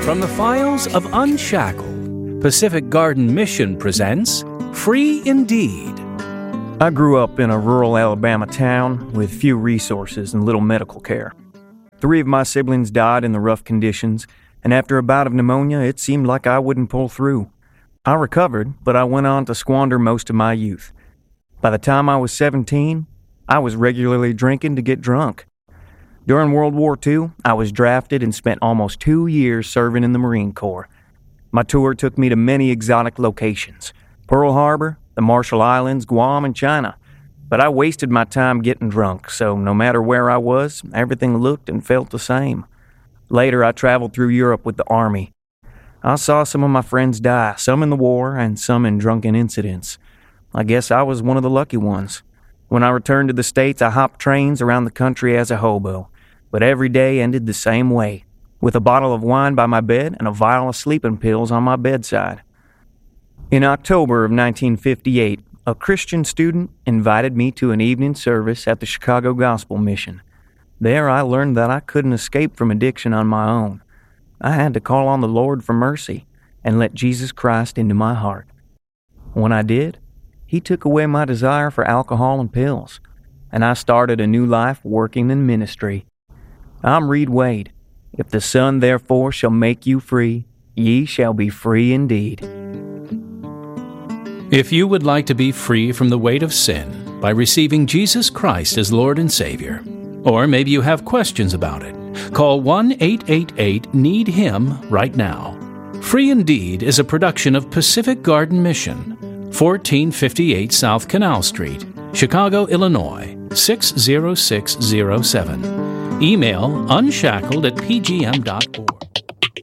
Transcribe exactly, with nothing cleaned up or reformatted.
From the files of Unshackled, Pacific Garden Mission presents Free Indeed. I grew up in a rural Alabama town with few resources and little medical care. Three of my siblings died in the rough conditions, and after a bout of pneumonia, it seemed like I wouldn't pull through. I recovered, but I went on to squander most of my youth. By the time I was seventeen, I was regularly drinking to get drunk. During World War Two, I was drafted and spent almost two years serving in the Marine Corps. My tour took me to many exotic locations: Pearl Harbor, the Marshall Islands, Guam, and China. But I wasted my time getting drunk, so no matter where I was, everything looked and felt the same. Later, I traveled through Europe with the Army. I saw some of my friends die, some in the war and some in drunken incidents. I guess I was one of the lucky ones. When I returned to the States, I hopped trains around the country as a hobo. But every day ended the same way, with a bottle of wine by my bed and a vial of sleeping pills on my bedside. In October of nineteen fifty-eight, a Christian student invited me to an evening service at the Chicago Gospel Mission. There I learned that I couldn't escape from addiction on my own. I had to call on the Lord for mercy and let Jesus Christ into my heart. When I did, He took away my desire for alcohol and pills, and I started a new life working in ministry. I'm Reed Wade. If the Son therefore shall make you free, ye shall be free indeed. If you would like to be free from the weight of sin by receiving Jesus Christ as Lord and Savior, or maybe you have questions about it, call one eight eight eight need him right now. Free Indeed is a production of Pacific Garden Mission, fourteen fifty-eight South Canal Street, Chicago, Illinois, six zero six zero seven. Email unshackled at p g m dot org.